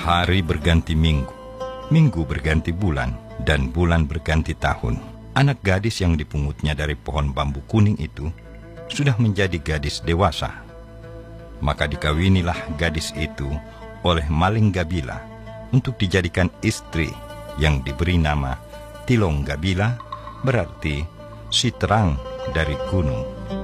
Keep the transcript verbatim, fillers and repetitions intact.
Hari berganti minggu, minggu berganti bulan, dan bulan berganti tahun. Anak gadis yang dipungutnya dari pohon bambu kuning itu sudah menjadi gadis dewasa. Maka dikawinilah gadis itu oleh Maling Gabila untuk dijadikan istri, yang diberi nama Tilong Gabila, berarti si terang dari gunung.